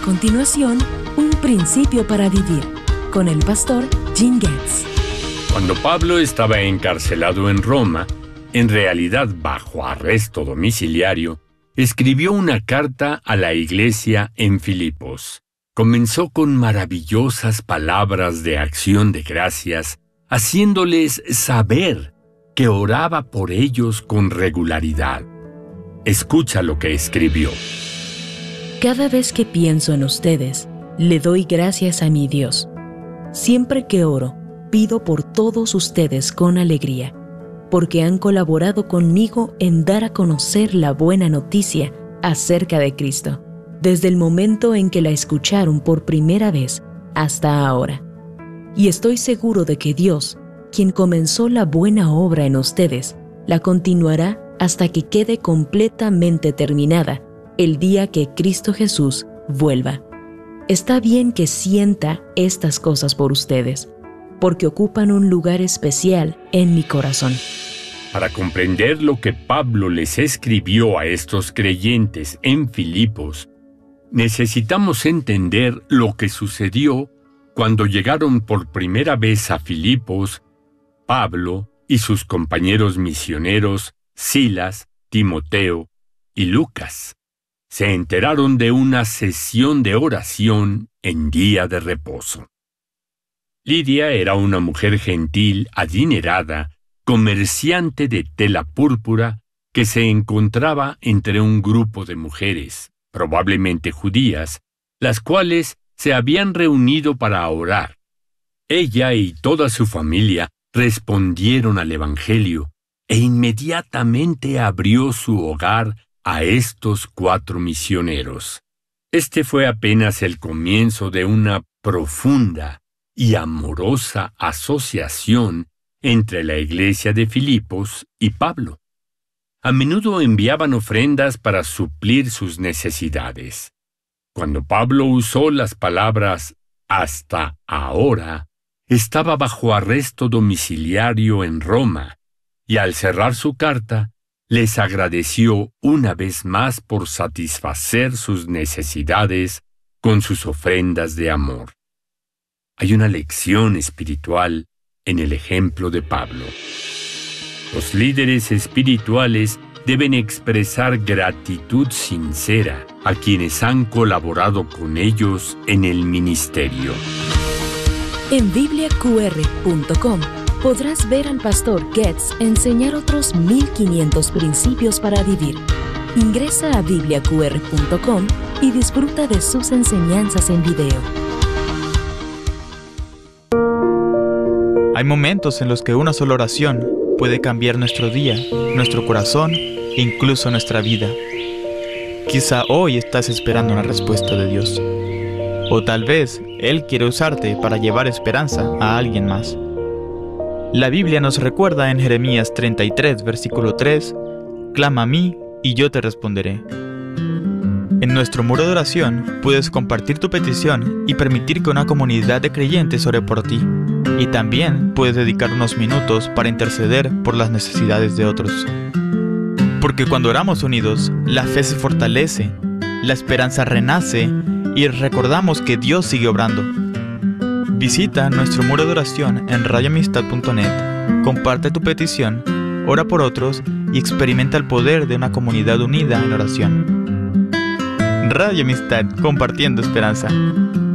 continuación, Un Principio para Vivir, con el pastor Jim Getz. Cuando Pablo estaba encarcelado en Roma, en realidad bajo arresto domiciliario, escribió una carta a la iglesia en Filipos. Comenzó con maravillosas palabras de acción de gracias, haciéndoles saber que oraba por ellos con regularidad. Escucha lo que escribió. Cada vez que pienso en ustedes, le doy gracias a mi Dios. Siempre que oro, pido por todos ustedes con alegría, porque han colaborado conmigo en dar a conocer la buena noticia acerca de Cristo, desde el momento en que la escucharon por primera vez hasta ahora. Y estoy seguro de que Dios, quien comenzó la buena obra en ustedes, la continuará hasta que quede completamente terminada el día que Cristo Jesús vuelva. Está bien que sienta estas cosas por ustedes, porque ocupan un lugar especial en mi corazón. Para comprender lo que Pablo les escribió a estos creyentes en Filipos, necesitamos entender lo que sucedió cuando llegaron por primera vez a Filipos, Pablo y sus compañeros misioneros Silas, Timoteo y Lucas. Se enteraron de una sesión de oración en día de reposo. Lidia era una mujer gentil, adinerada, comerciante de tela púrpura, que se encontraba entre un grupo de mujeres, probablemente judías, las cuales se habían reunido para orar. Ella y toda su familia respondieron al Evangelio e inmediatamente abrió su hogar a estos 4 misioneros. Este fue apenas el comienzo de una profunda y amorosa asociación entre la iglesia de Filipos y Pablo. A menudo enviaban ofrendas para suplir sus necesidades. Cuando Pablo usó las palabras «hasta ahora», estaba bajo arresto domiciliario en Roma, y al cerrar su carta, les agradeció una vez más por satisfacer sus necesidades con sus ofrendas de amor. Hay una lección espiritual en el ejemplo de Pablo. Los líderes espirituales deben expresar gratitud sincera a quienes han colaborado con ellos en el ministerio. En bibliaqr.com podrás ver al pastor Getz enseñar otros 1500 principios para vivir. Ingresa a bibliaqr.com y disfruta de sus enseñanzas en video. Hay momentos en los que una sola oración puede cambiar nuestro día, nuestro corazón e incluso nuestra vida. Quizá hoy estás esperando una respuesta de Dios. O tal vez Él quiere usarte para llevar esperanza a alguien más. La Biblia nos recuerda en Jeremías 33, versículo 3, «Clama a mí y yo te responderé». En nuestro muro de oración puedes compartir tu petición y permitir que una comunidad de creyentes ore por ti. Y también puedes dedicar unos minutos para interceder por las necesidades de otros. Porque cuando oramos unidos, la fe se fortalece, la esperanza renace y recordamos que Dios sigue obrando. Visita nuestro muro de oración en radioamistad.net, comparte tu petición, ora por otros y experimenta el poder de una comunidad unida en oración. Radio Amistad, compartiendo esperanza.